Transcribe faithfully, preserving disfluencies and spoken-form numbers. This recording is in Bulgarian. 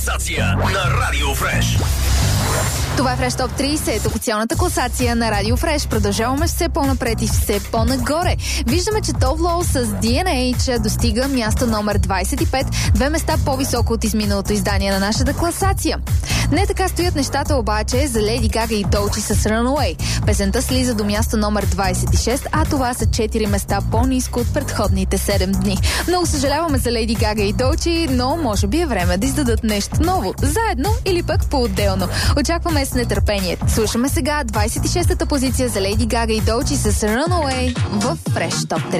Класация на Радио Фреш. Това е Фреш Топ трийсет, официалната класация на Радио Фреш. Продължаваме все по-напред и все по-нагоре. Виждаме, че Товлоу с Ди Ен Ейч достига място номер двайсет и пет, две места по-високо от изминалото издание на нашата класация. Не така стоят нещата обаче за Леди Гага и Долчи с Runaway. Песента слиза до място номер двайсет и шест, а това са четири места по-ниско от предходните седем дни. Много съжаляваме за Леди Гага и Долчи, но може би е време да издадат нещо ново, заедно или пък по-отделно. Очакваме с нетърпение. Слушаме сега двайсет и шеста позиция за Леди Гага и Долчи с Runaway в Фреш Топ три.